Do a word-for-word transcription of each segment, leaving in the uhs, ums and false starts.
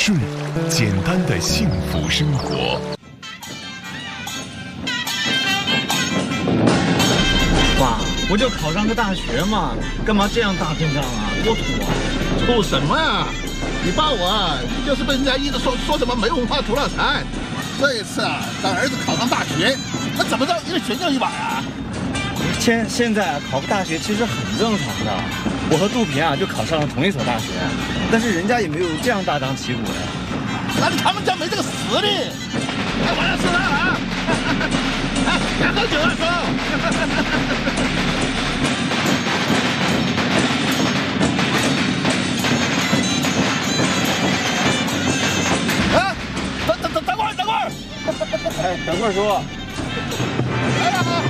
顺，简单的幸福生活。 爸，不就考上个大学嘛，干嘛这样大阵仗啊？多土啊！ 土什么呀？你爸我啊，就是被人家一直说说什么没文化土老残。这一次啊，咱儿子考上大学，那怎么着也得选教一把呀。 现现在考个大学其实很正常的。我和杜平啊就考上了同一所大学，但是人家也没有这样大张旗鼓的。 那他们家没这个实力。哎，我要吃饭了啊！哎，想喝酒啊，哥！啊，等等等等会儿，等会儿！ 哎，等会儿说。 来了啊！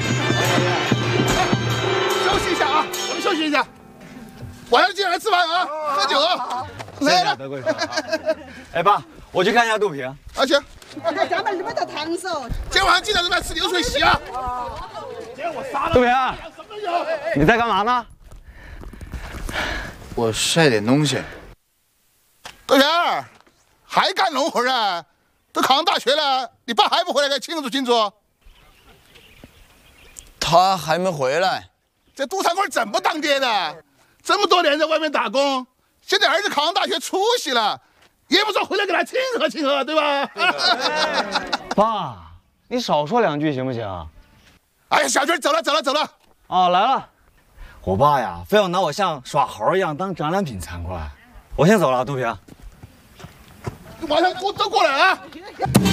休息一下啊，我们休息一下。晚上进来吃饭啊，喝酒啊！来了， 德贵说。哎，爸，我去看一下杜平。 啊，行。 咱们什么的烫手？ 今晚上记得在那吃流水席啊！今天我杀了杜平， 什么有？ 你在干嘛呢？ 我晒点东西。 杜平，还干农活啊？都考上大学了，你爸还不回来给庆祝庆祝？ 他还没回来。 这杜三贵怎么当爹的？这么多年在外面打工，现在儿子考上大学出息了，也不说回来给他庆贺庆贺，对吧？ 爸，你少说两句行不行？ 哎呀，小军走了走了走了。 哦，来了。我爸呀，非要拿我像耍猴一样当展览品参观。我先走了，杜平。 晚上过都过来啊！